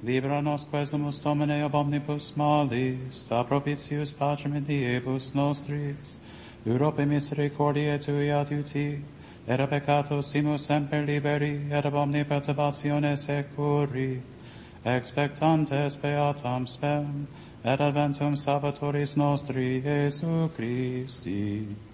Libera nos quesumus Domine ob omnibus malis, da propitius Patrem in diebus nostris, Europe misericordiae tui adiuti, et a peccato simus semper liberi, et ab omni perturbatione securi, expectantes beatam spem, et adventum Salvatoris nostri, Iesu Christi.